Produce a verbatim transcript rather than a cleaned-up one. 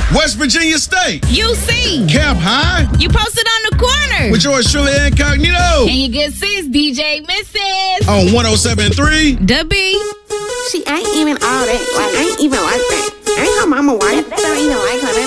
West Virginia State. U C. Camp High. You posted on the corner. With yours truly, Incognito. And your good sis, D J Missus On one oh seven point three. The Beat. She ain't even all that. Like, I ain't even like that. Ain't her mama white. That don't even like her.